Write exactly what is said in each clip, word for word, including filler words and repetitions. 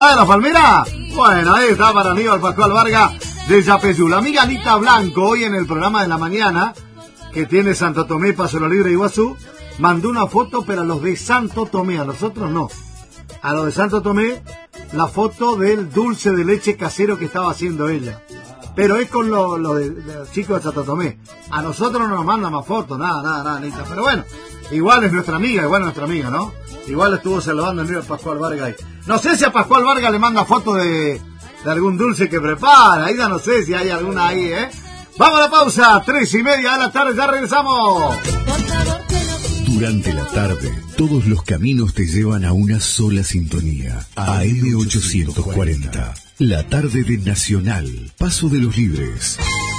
¿De la Palmera? Bueno, ahí está para Aníbal Pascual Vargas de Yapeyú. La amiga Anita Blanco, hoy en el programa de la mañana, que tiene Santo Tomé, Paso de la Libre y Iguazú, mandó una foto, pero a los de Santo Tomé, a nosotros no. A los de Santo Tomé, la foto del dulce de leche casero que estaba haciendo ella. Pero es con los lo de, de los chicos de Santo Tomé. A nosotros no nos mandan más fotos, nada, nada, nada, Anita. Pero bueno, igual es nuestra amiga, igual es nuestra amiga, ¿no? Igual estuvo saludando a Aníbal Pascual Vargas ahí. No sé si a Pascual Vargas le manda fotos de, de algún dulce que prepara. Ahí ya no sé si hay alguna ahí, ¿eh? Vamos a la pausa, tres y media de la tarde, ya regresamos. Durante la tarde, todos los caminos te llevan a una sola sintonía. A M ochocientos cuarenta. La tarde de Nacional, Paso de los Libres.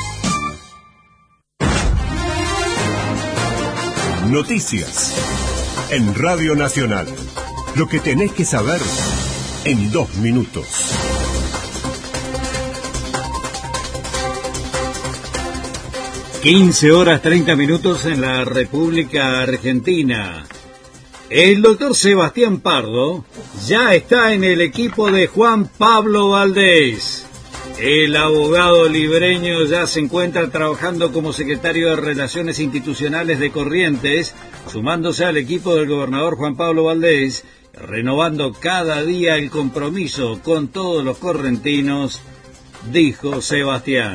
Noticias en Radio Nacional. Lo que tenés que saber en dos minutos. quince horas treinta minutos en la República Argentina. El doctor Sebastián Pardo ya está en el equipo de Juan Pablo Valdés. El abogado libreño ya se encuentra trabajando como secretario de Relaciones Institucionales de Corrientes, sumándose al equipo del gobernador Juan Pablo Valdés, renovando cada día el compromiso con todos los correntinos, dijo Sebastián.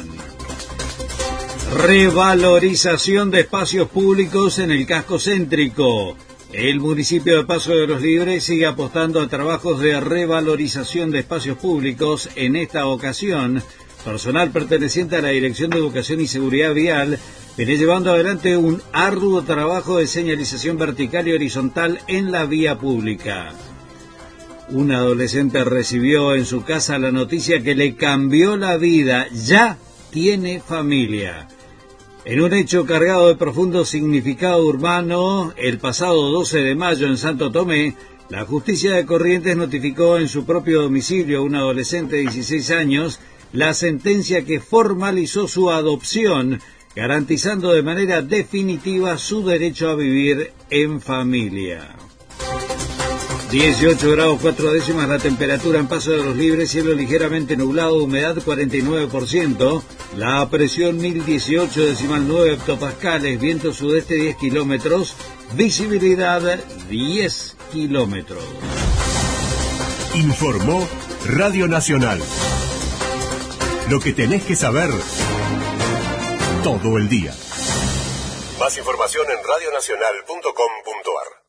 Revalorización de espacios públicos en el casco céntrico. El municipio de Paso de los Libres sigue apostando a trabajos de revalorización de espacios públicos. En esta ocasión, personal perteneciente a la Dirección de Educación y Seguridad Vial viene llevando adelante un arduo trabajo de señalización vertical y horizontal en la vía pública. Un adolescente recibió en su casa la noticia que le cambió la vida. Ya tiene familia. En un hecho cargado de profundo significado urbano, el pasado doce de mayo en Santo Tomé, la justicia de Corrientes notificó en su propio domicilio a un adolescente de dieciséis años la sentencia que formalizó su adopción, garantizando de manera definitiva su derecho a vivir en familia. dieciocho grados cuatro décimas la temperatura en Paso de los Libres, cielo ligeramente nublado, humedad cuarenta y nueve por ciento, la presión mil dieciocho decimal nueve hectopascales, viento sudeste diez kilómetros, visibilidad diez kilómetros. Informó Radio Nacional. Lo que tenés que saber todo el día. Más información en radionacional punto com punto ar.